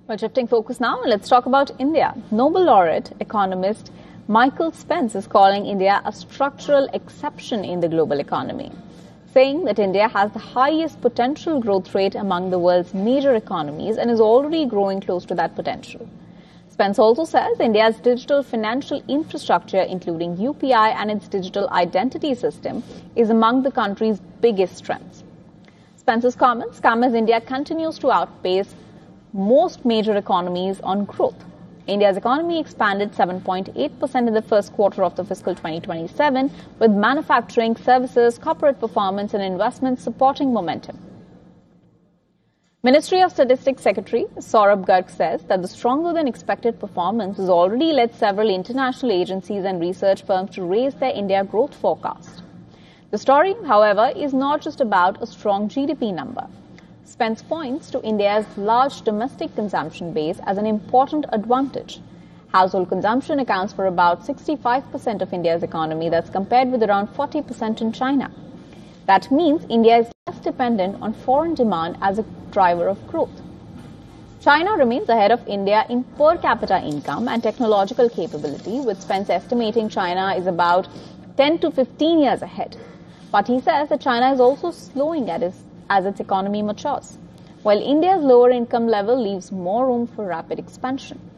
Well, shifting focus now, let's talk about India. Nobel laureate economist Michael Spence is calling India a structural exception in the global economy, saying that India has the highest potential growth rate among the world's major economies and is already growing close to that potential. Spence also says India's digital financial infrastructure, including UPI and its digital identity system, is among the country's biggest strengths. Spence's comments come as India continues to outpace most major economies on growth. India's economy expanded 7.8% in the first quarter of the fiscal 2027, with manufacturing, services, corporate performance and investments supporting momentum. Ministry of Statistics Secretary Saurabh Garg says that the stronger than expected performance has already led several international agencies and research firms to raise their India growth forecast. The story, however, is not just about a strong GDP number. Spence points to India's large domestic consumption base as an important advantage. Household consumption accounts for about 65% of India's economy, that's compared with around 40% in China. That means India is less dependent on foreign demand as a driver of growth. China remains ahead of India in per capita income and technological capability, with Spence estimating China is about 10 to 15 years ahead. But he says that China is also slowing as its economy matures, while India's lower income level leaves more room for rapid expansion.